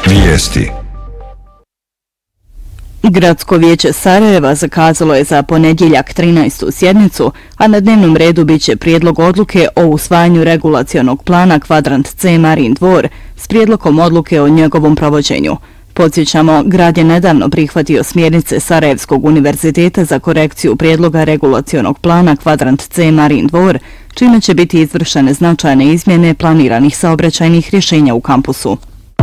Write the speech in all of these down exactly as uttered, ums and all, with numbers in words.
Vijesti. Gradsko vijeće Sarajeva zakazalo je za ponedjeljak trinaestu sjednicu, a na dnevnom redu biće prijedlog odluke o usvajanju regulacionog plana Kvadrant C Marin dvor s prijedlogom odluke o njegovom provođenju. Podsjećamo, grad je nedavno prihvatio smjernice Sarajevskog univerziteta za korekciju prijedloga regulacionog plana Kvadrant C Marin dvor, čime će biti izvršene značajne izmjene planiranih saobraćajnih rješenja u kampusu.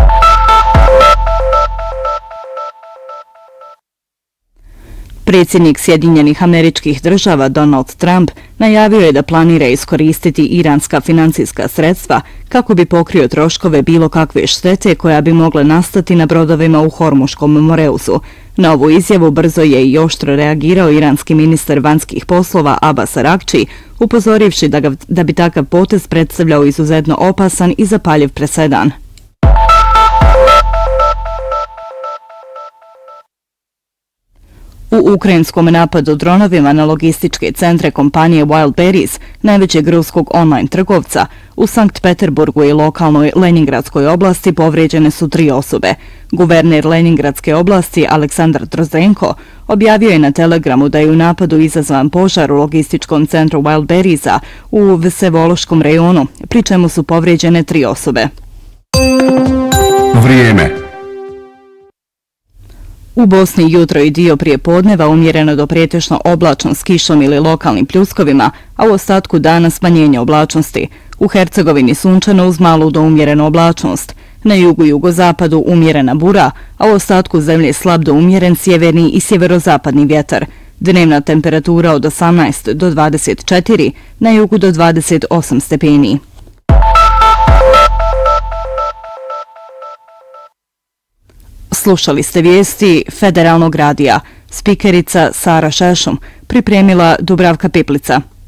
Predsjednik Sjedinjenih Američkih Država Donald Trump najavio je da planira iskoristiti iranska financijska sredstva kako bi pokrio troškove bilo kakve štete koja bi mogle nastati na brodovima u Hormuškom Moreusu. Na ovu izjavu brzo je i oštro reagirao iranski ministar vanjskih poslova Abbas Araghči, upozorivši da, ga, da bi takav potez predstavljao izuzetno opasan i zapaljiv presedan. U ukrajinskom napadu dronovima na logističke centre kompanije Wildberries, najvećeg ruskog online trgovca, u Sankt Peterburgu i lokalnoj Leningradskoj oblasti povrijeđene su tri osobe. Guverner Leningradske oblasti Aleksandar Drozenko objavio je na Telegramu da je u napadu izazvan požar u logističkom centru Wildberriesa u Vsevološkom rejonu, pri čemu su povrijeđene tri osobe. Vrijeme. U Bosni jutro i dio prije podneva umjereno do pretežno oblačno s kišom ili lokalnim pljuskovima, a u ostatku dana smanjenje oblačnosti. U Hercegovini sunčano uz malu do umjerenu oblačnost. Na jugu i jugozapadu umjerena bura, a u ostatku zemlje slab do umjeren sjeverni i sjeverozapadni vjetar. Dnevna temperatura od osamnaest do dvadeset četiri, na jugu do dvadeset osam stepeni. Slušali ste vijesti Federalnog radija. Spikerica Sara Šešum, pripremila Dubravka Piplica.